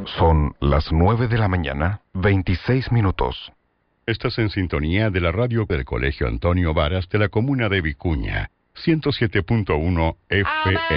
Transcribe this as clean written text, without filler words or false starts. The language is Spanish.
Son las 9 de la mañana, 26 minutos. Estás en sintonía de la radio del Colegio Antonio Varas de la comuna de Vicuña, 107.1 FM.